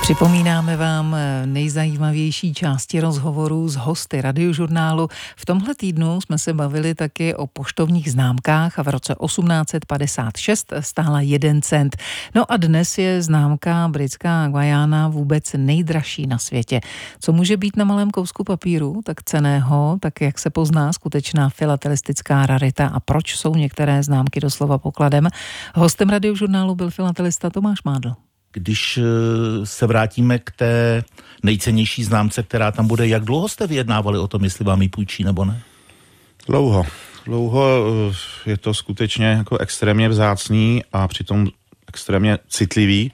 Připomínáme vám nejzajímavější části rozhovorů s hosty Radiožurnálu. V tomhle týdnu jsme se bavili taky o poštovních známkách a v roce 1856 stála 1 cent. No a dnes je známka britská Guajana vůbec nejdražší na světě. Co může být na malém kousku papíru tak cenného, tak jak se pozná skutečná filatelistická rarita a proč jsou některé známky doslova pokladem? Hostem Radiožurnálu byl filatelista Tomáš Mádl. Když se vrátíme k té nejcennější známce, která tam bude, jak dlouho jste vyjednávali o tom, jestli vám ji půjčí nebo ne? Dlouho je to skutečně jako extrémně vzácný a přitom extrémně citlivý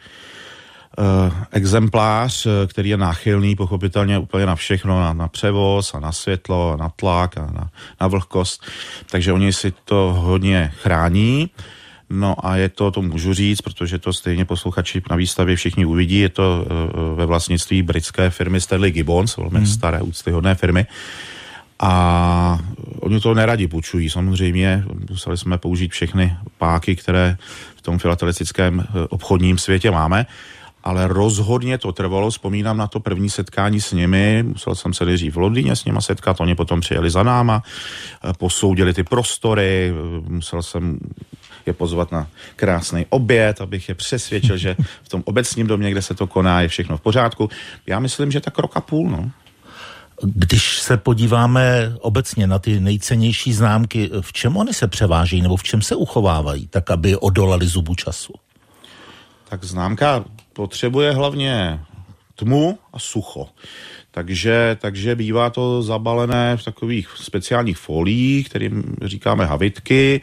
exemplář, který je náchylný pochopitelně úplně na všechno, na převoz a na světlo, na tlak a na vlhkost. Takže oni si to hodně chrání. No a je to můžu říct, protože to stejně posluchači na výstavě všichni uvidí, je to ve vlastnictví britské firmy Stanley Gibbons, velmi staré, úctyhodné firmy. A oni to neradi půjčují, samozřejmě. Museli jsme použít všechny páky, které v tom filatelistickém obchodním světě máme. Ale rozhodně to trvalo, vzpomínám na to první setkání s nimi, musel jsem se nejdřív v Londýně s nima setkat, oni potom přijeli za náma, posoudili ty prostory, musel jsem je pozvat na krásný oběd, abych je přesvědčil, že v tom obecním domě, kde se to koná, je všechno v pořádku. Já myslím, že tak 1,5 roku, no. Když se podíváme obecně na ty nejcennější známky, v čem oni se převáží nebo v čem se uchovávají, tak aby odolali zubu času? Tak známka potřebuje hlavně tmu a sucho. Takže bývá to zabalené v takových speciálních foliích, kterým říkáme havitky,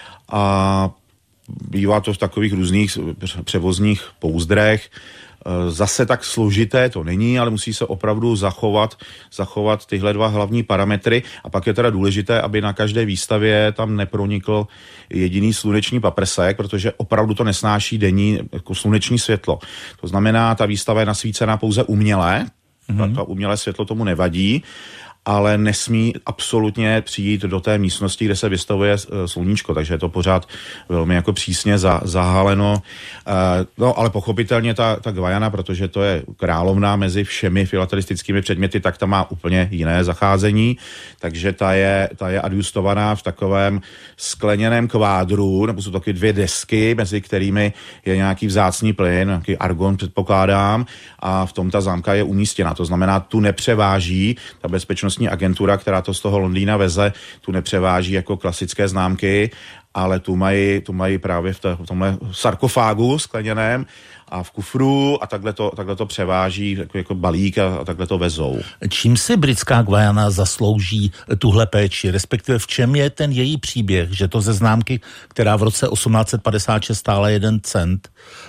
a bývá to v takových různých převozních pouzdrech. Zase tak složité to není, ale musí se opravdu zachovat tyhle dva hlavní parametry. A pak je teda důležité, aby na každé výstavě tam nepronikl jediný sluneční paprsek, protože opravdu to nesnáší denní jako sluneční světlo. To znamená, ta výstava je nasvícená pouze uměle, to umělé světlo tomu nevadí, ale nesmí absolutně přijít do té místnosti, kde se vystavuje sluníčko, takže je to pořád velmi jako přísně zahaleno. No, ale pochopitelně ta Guajana, protože to je královna mezi všemi filatelistickými předměty, tak ta má úplně jiné zacházení, takže ta je adjustovaná v takovém skleněném kvádru, nebo jsou taky 2 desky, mezi kterými je nějaký vzácný plyn, nějaký argon předpokládám, a v tom ta zámka je umístěna. To znamená, tu nepřeváží ta bezpečnostní agentura, která to z toho Londýna veze, tu nepřeváží jako klasické známky, ale tu mají právě v tomhle sarkofágu skleněném a v kufru a takhle to převáží jako balík a takhle to vezou. Čím si britská Guajana zaslouží tuhle péči, respektive v čem je ten její příběh, že to ze známky, která v roce 1856 stála 1 cent,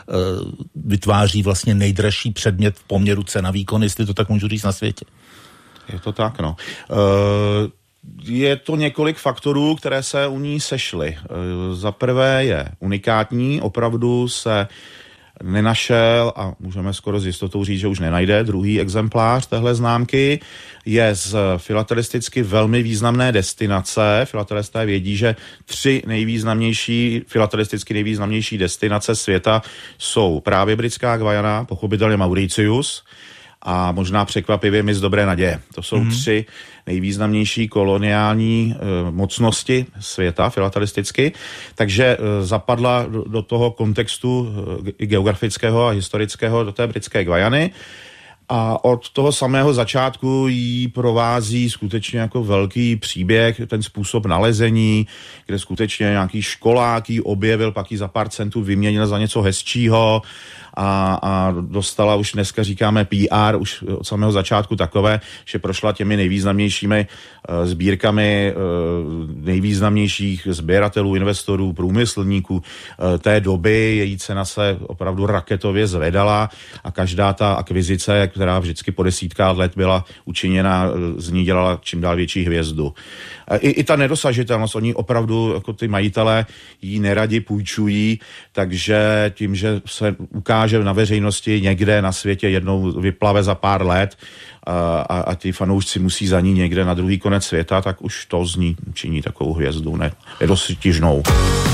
vytváří vlastně nejdražší předmět v poměru cena výkon, jestli to tak můžu říct, na světě? Je to tak, no. Je to několik faktorů, které se u ní sešly. Za prvé je unikátní, opravdu se nenašel a můžeme skoro s jistotou říct, že už nenajde druhý exemplář téhle známky. Je z filatelisticky velmi významné destinace. Filatelisté vědí, že 3 filatelisticky nejvýznamnější destinace světa jsou právě britská Guajana, pochopitelně Mauritius a možná překvapivě Mys Dobré naděje. To jsou 3 nejvýznamnější koloniální mocnosti světa filatelisticky, takže zapadla do toho kontextu geografického a historického do té britské Guajany. A od toho samého začátku jí provází skutečně jako velký příběh, ten způsob nalezení, kde skutečně nějaký školák jí objevil, pak jí za pár centů vyměnil za něco hezčího a dostala, už dneska říkáme PR, už od samého začátku takové, že prošla těmi nejvýznamnějšími sbírkami nejvýznamnějších sběratelů, investorů, průmyslníků té doby. Její cena se opravdu raketově zvedala a každá ta akvizice, která vždycky po desítkách let byla učiněna, z ní dělala čím dál větší hvězdu. I ta nedosažitelnost, oni opravdu, jako ty majitelé, jí neradi půjčují, takže tím, že se ukáže na veřejnosti někde na světě, jednou vyplave za pár let a ti fanoušci musí za ní někde na druhý konec světa, tak už to z ní činí takovou hvězdu nedostižnou.